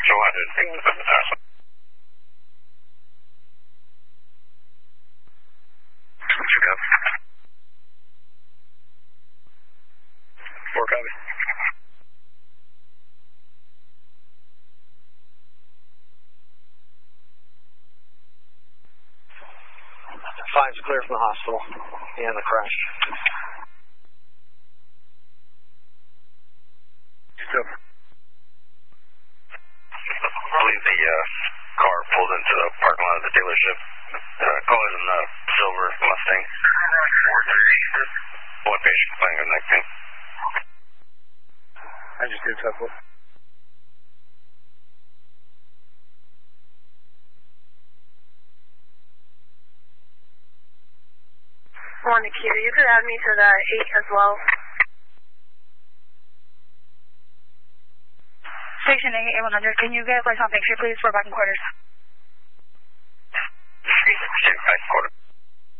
200. What's your copy? 4 copy. Five's clear from the hospital and the crash. Still. I believe the car pulled into the parking lot of the dealership. Color in the silver Mustang. One patient playing on that thing. I just did tough one. On the queue, you could add me to the 8 as well. Station 8, 100, can you get place on picture, please, for back in quarters? Back in quarters.